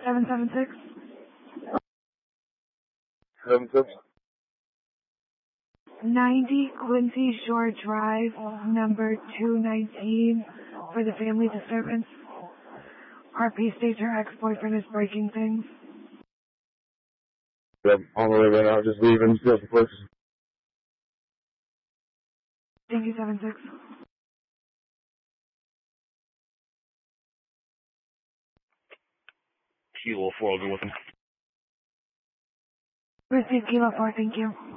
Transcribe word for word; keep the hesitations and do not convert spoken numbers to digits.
seven seven six. seven six. ninety Quincy Shore Drive, number two nineteen, for the family disturbance. R P states her ex-boyfriend is breaking things. Yep, on the way right now, just leaving, still the place. Thank you, seven six. Kilo four, I'll be with him. Receive Kilo four, thank you.